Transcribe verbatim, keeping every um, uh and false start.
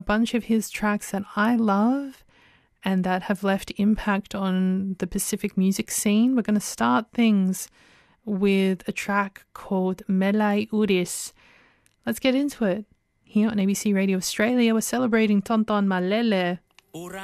A bunch of his tracks that I love and that have left impact on the Pacific music scene. We're going to start things with a track called Melai Uris. Let's get into it. Here on A B C Radio Australia, we're celebrating Tonton Malele.